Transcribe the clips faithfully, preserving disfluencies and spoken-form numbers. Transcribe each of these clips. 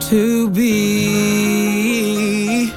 to be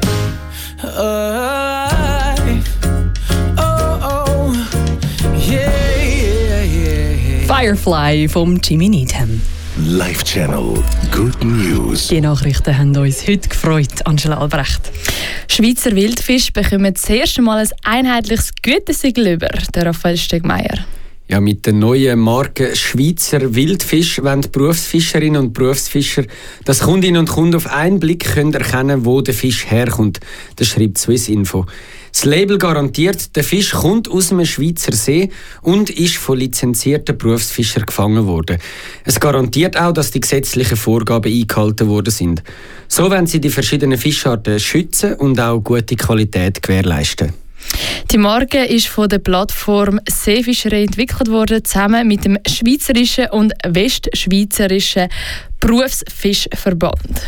alive. Oh, oh, yeah, yeah, yeah. Firefly vom Jimmy Needham. Live Channel Good News. Die Nachrichten haben uns heute gefreut, Angela Albrecht. Schweizer Wildfisch bekommen das erste Mal ein einheitliches Gütesiegel über, der Raphael Stegmeier. Ja, mit der neuen Marke Schweizer Wildfisch wollen die Berufsfischerinnen und Berufsfischer, dass Kundinnen und Kunden auf einen Blick können erkennen, wo der Fisch herkommt. Das schreibt Swissinfo. Das Label garantiert, der Fisch kommt aus einem Schweizer See und ist von lizenzierten Berufsfischern gefangen worden. Es garantiert auch, dass die gesetzlichen Vorgaben eingehalten worden sind. So wollen sie die verschiedenen Fischarten schützen und auch gute Qualität gewährleisten. Die Marke ist von der Plattform Seefischerei entwickelt worden, zusammen mit dem Schweizerischen und Westschweizerischen Berufsfischverband.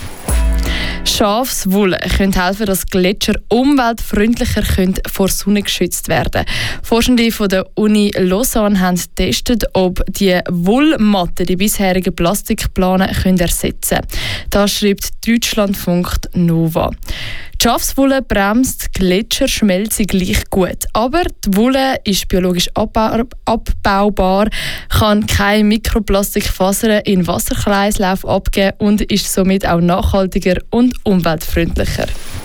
Schafswolle können helfen, dass Gletscher umweltfreundlicher vor Sonne geschützt werden können. Forschende von der Uni Lausanne haben getestet, ob die Wollmatten die bisherigen Plastikplanen ersetzen können. Das schreibt Deutschlandfunk Nova. Die Schafswolle bremst Gletscherschmelze gleich gut, aber die Wolle ist biologisch abbaubar, kann keine Mikroplastikfasern in den Wasserkreislauf abgeben und ist somit auch nachhaltiger und umweltfreundlicher.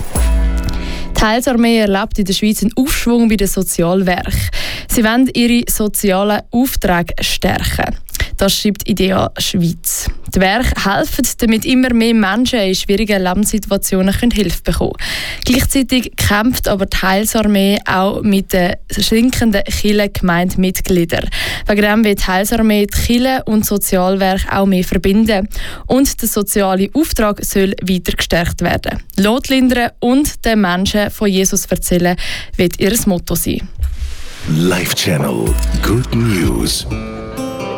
Die Heilsarmee erlebt in der Schweiz einen Aufschwung bei den Sozialwerken. Sie wollen ihre sozialen Aufträge stärken. Das schreibt IDEA Schweiz. Die Werke helfen, damit immer mehr Menschen in schwierigen Lebenssituationen Hilfe bekommen können. Gleichzeitig kämpft aber die Heilsarmee auch mit den sinkenden Kirchengemeindemitgliedern. Wegen dem wird die Heilsarmee die Kirchen und Sozialwerke auch mehr verbinden. Und der soziale Auftrag soll weiter gestärkt werden. Not lindern und den Menschen von Jesus erzählen, wird ihr Motto sein. Live Channel Good News.